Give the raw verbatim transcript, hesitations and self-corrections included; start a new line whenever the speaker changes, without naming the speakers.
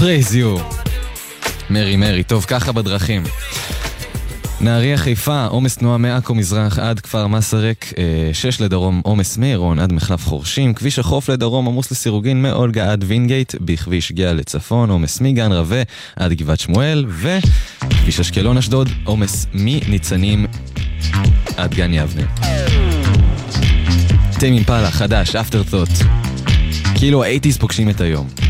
praise you. מרי מרי, טוב ככה בדרכים. נהריה חיפה, עומס תנועה מעכו מזרח עד כפר מסרק, שש לדרום עומס מאירון עד מחלף חורשים, כביש החוף לדרום עמוס לסירוגין מאולגה עד וינגייט, בכביש גאה לצפון עומס מגן רווה עד גבעת שמואל, וכביש אשקלון אשדוד עומס מניצנים עד גן יבנה. תמים פאלה, חדש, אפטרתות, כאילו האייטיז פוגשים את היום.